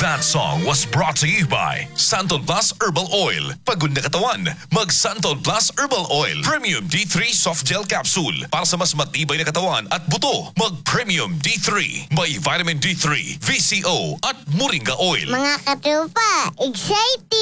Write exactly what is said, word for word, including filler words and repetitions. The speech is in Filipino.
That song was brought to you by Santon Plus Herbal Oil. Pagod na katawan, mag Santon Plus Herbal Oil. Premium D three Soft Gel Capsule. Para sa mas matibay na katawan at buto, mag Premium D three. May Vitamin D three, V C O at Moringa Oil. Mga katropa, exciting!